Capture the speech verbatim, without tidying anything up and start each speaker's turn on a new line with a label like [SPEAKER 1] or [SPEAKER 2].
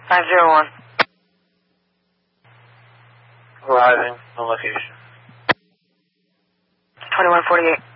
[SPEAKER 1] five zero one.
[SPEAKER 2] Arriving on location.
[SPEAKER 1] twenty-one forty-eight.